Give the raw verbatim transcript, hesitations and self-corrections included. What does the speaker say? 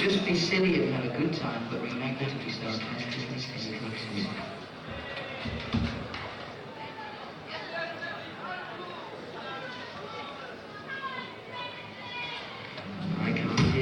just be silly and have a good time, but remember to be sarcastic and steady.